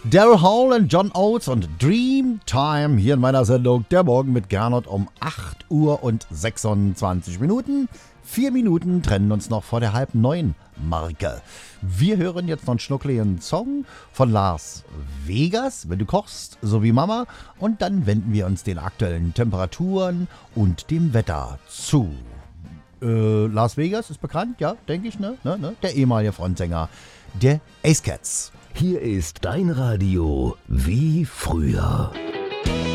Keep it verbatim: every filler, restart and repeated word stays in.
Daryl Hall und John Oates und Dreamtime hier in meiner Sendung Der Morgen mit Gernot um acht Uhr und sechsundzwanzig Minuten. Vier Minuten trennen uns noch vor der halb neun Marke. Wir hören jetzt noch einen schnuckligen Song von Las Vegas, wenn du kochst, so wie Mama. Und dann wenden wir uns den aktuellen Temperaturen und dem Wetter zu. Äh, Las Vegas ist bekannt, ja, denke ich, ne? ne, ne? Der ehemalige Frontsänger der Ace Cats. Hier ist dein Radio wie früher.